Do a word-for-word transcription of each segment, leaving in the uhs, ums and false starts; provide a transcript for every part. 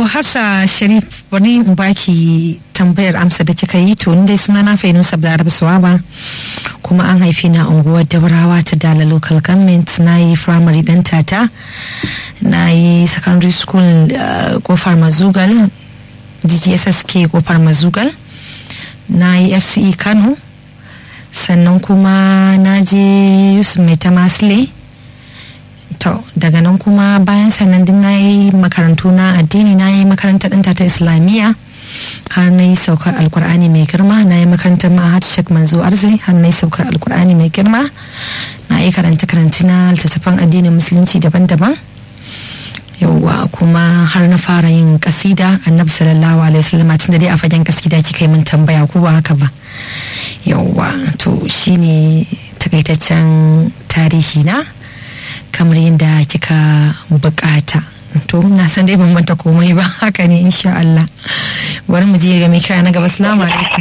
Hafsa Sharif, wani in baki tambayar amsa da kika yi. To ni dai suna na Fainusa Balaraba Suwaba, kuma an haife na unguwar Daurawa ta Dala Local Government. Na yi primary dan tata, na yi secondary school uh, kofar Mazugal, G G S S K kofar Mazugal, na yi F C E Kano, sannan kuma na je Yusuf Mai Tamasile. To daga nan kuma bayan sannan din na yi makarantu na addini, na yi makarantar ɗinta ta islamiyya har na yi saukar alkur'ani mai girma, na yi makarantar ma'ahad Sheikh Manzo Arzi har na yi saukar alkur'ani mai girma, na yi karanta karanci na littattafan addinin musulunci daban-daban. Yauwa kuma har na fara yin kasida annabi sallallahu alaihi wasallam, tun da dai a fagen kasida kika yi min tambaya ko ba haka ba. Yauwa to shine takaitaccen tarihi na kamar yadda kika bukata. To na san dai ban manta komai ba, haka ne insha Allah. Bari mu je ga mai kira na gaba. Assalamu alaikum.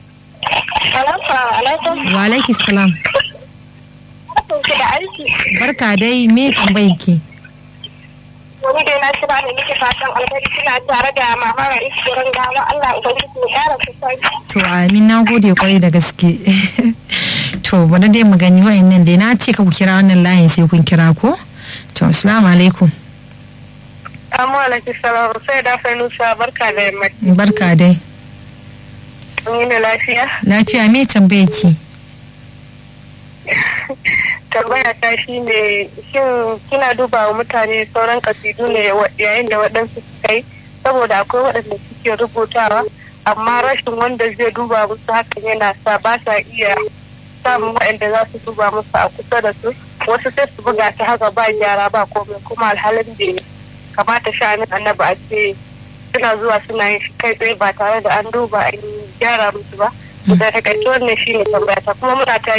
Wa alaikum salam. Barka dai, me tambayar ki? Wani dai na shiga ne nake fatan alheri, kina tare da mama Raisi gurin gawa. Allah ubangiji ya kara kusanci. To amin, na gode kwarai da gaske. To bari dai mu gani wayannan dai, na ce ka ku kira wannan layin sai kun kira ko? To assalamu alaikum. Amma alaikum salam. Sai da Fainusa, barka da yammaci. Barka dai. Kun yi lafiya? Lafiya, me tambaye ki? Tambaya ta shi ne, shin kina duba wa mutane sauran kasidu ne yayin da waɗansu suka yi? Saboda akwai waɗanda suke rubutawa, amma rashin wanda zai duba musu hakan yana sa ba sa iya samun waɗanda za su duba musu a kusa da su. Wasu sai su buga ta haka ba gyara ba komai, kuma alhalin da kamata sha'anin annabi a ce suna zuwa suna yin shi kai tsaye ba tare da an duba an gyara musu ba. Da takaice wannan shi ne tambaya ta, kuma muna ta